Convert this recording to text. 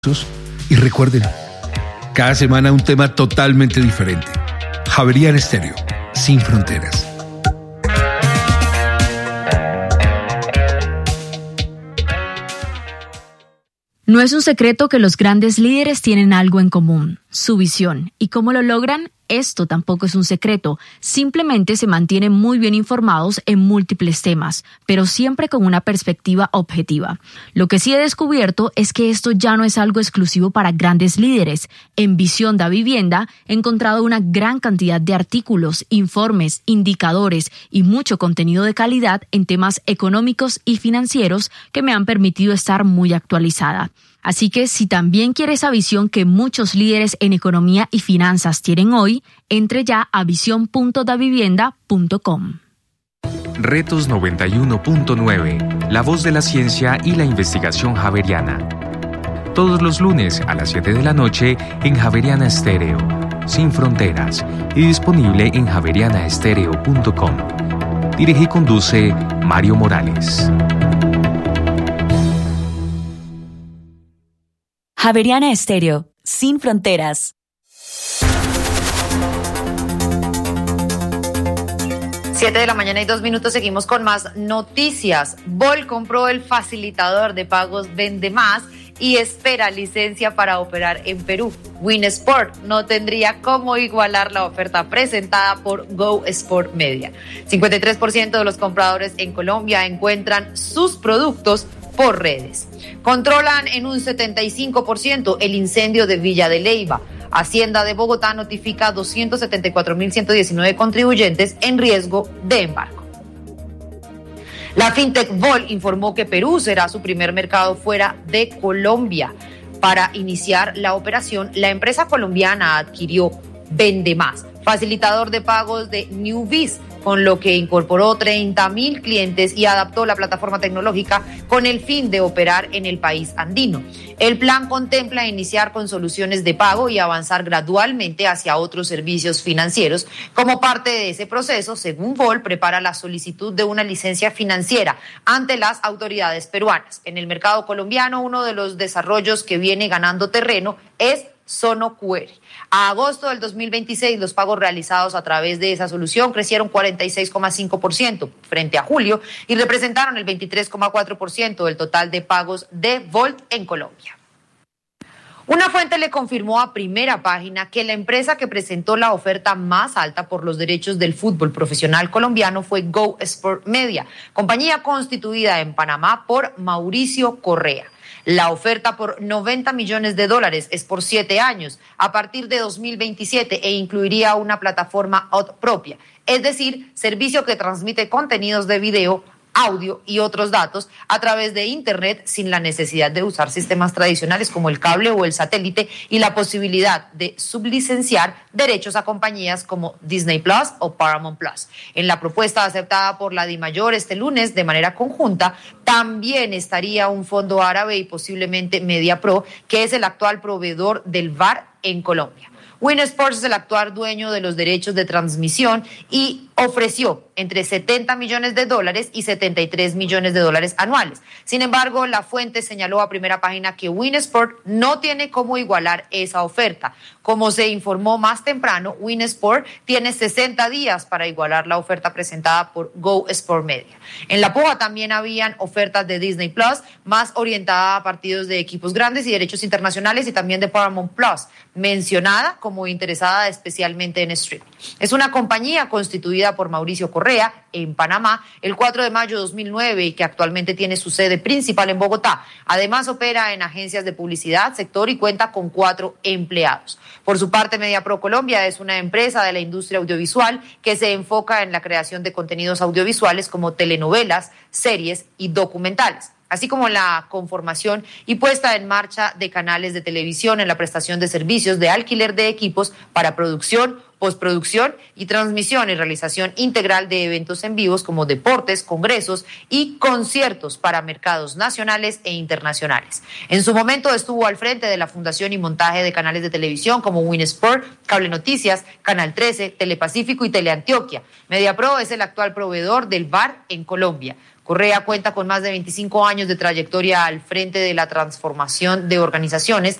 Y recuerden, cada semana un tema totalmente diferente. Javeriana Estéreo, sin fronteras. No es un secreto que los grandes líderes tienen algo en común, su visión. ¿Y cómo lo logran? Esto tampoco es un secreto, simplemente se mantienen muy bien informados en múltiples temas, pero siempre con una perspectiva objetiva. Lo que sí he descubierto es que esto ya no es algo exclusivo para grandes líderes. En Visión da Vivienda he encontrado una gran cantidad de artículos, informes, indicadores y mucho contenido de calidad en temas económicos y financieros que me han permitido estar muy actualizada. Así que si también quiere esa visión que muchos líderes en economía y finanzas tienen hoy, entre ya a visión.davivienda.com. Retos 91.9, la voz de la ciencia y la investigación javeriana. Todos los lunes a las 7 de la noche en Javeriana Estéreo, sin fronteras, y disponible en javerianaestereo.com. Dirige y conduce Mario Morales. Javeriana Estéreo, sin fronteras. 7 de la mañana y 2 minutos, seguimos con más noticias. Vol compró el facilitador de pagos VendeMás y espera licencia para operar en Perú. Winsport no tendría cómo igualar la oferta presentada por Go Sport Media. 53% de los compradores en Colombia encuentran sus productos por redes. Controlan en un 75% el incendio de Villa de Leyva. Hacienda de Bogotá notifica 274.119 contribuyentes en riesgo de embargo. La fintech Vol informó que Perú será su primer mercado fuera de Colombia. Para iniciar la operación, la empresa colombiana adquirió VendeMás, facilitador de pagos de Newbiz, con lo que incorporó 30.000 clientes y adaptó la plataforma tecnológica con el fin de operar en el país andino. El plan contempla iniciar con soluciones de pago y avanzar gradualmente hacia otros servicios financieros. Como parte de ese proceso, según Vol, prepara la solicitud de una licencia financiera ante las autoridades peruanas. En el mercado colombiano, uno de los desarrollos que viene ganando terreno es Sono QR. A agosto del 2026, los pagos realizados a través de esa solución crecieron 46,5% frente a julio y representaron el 23,4% del total de pagos de Volt en Colombia. Una fuente le confirmó a Primera Página que la empresa que presentó la oferta más alta por los derechos del fútbol profesional colombiano fue Go Sport Media, compañía constituida en Panamá por Mauricio Correa. La oferta por $90 millones es por 7 años, a partir de 2027, e incluiría una plataforma propia, es decir, servicio que transmite contenidos de video, audio y otros datos a través de Internet sin la necesidad de usar sistemas tradicionales como el cable o el satélite, y la posibilidad de sublicenciar derechos a compañías como Disney Plus o Paramount Plus. En la propuesta aceptada por la DIMAYOR este lunes de manera conjunta, también estaría un fondo árabe y posiblemente MediaPro, que es el actual proveedor del VAR en Colombia. Winsport es el actual dueño de los derechos de transmisión y ofreció entre $70 millones y $73 millones anuales. Sin embargo, la fuente señaló a Primera Página que Winsport no tiene cómo igualar esa oferta. Como se informó más temprano, Winsport tiene 60 días para igualar la oferta presentada por Go Sport Media. En la puja también habían ofertas de Disney Plus, más orientada a partidos de equipos grandes y derechos internacionales, y también de Paramount Plus, mencionada como interesada especialmente en streaming. Es una compañía constituida por Mauricio Correa en Panamá el 4 de mayo de 2009 y que actualmente tiene su sede principal en Bogotá. Además, opera en agencias de publicidad, sector, y cuenta con 4 empleados. Por su parte, MediaPro Colombia es una empresa de la industria audiovisual que se enfoca en la creación de contenidos audiovisuales como telenovelas, series y documentales, así como la conformación y puesta en marcha de canales de televisión, en la prestación de servicios de alquiler de equipos para producción, postproducción y transmisión y realización integral de eventos en vivos como deportes, congresos y conciertos para mercados nacionales e internacionales. En su momento estuvo al frente de la fundación y montaje de canales de televisión como Winsport, Cable Noticias, Canal 13, Telepacífico y Teleantioquia. MediaPro es el actual proveedor del VAR en Colombia. Correa cuenta con más de 25 años de trayectoria al frente de la transformación de organizaciones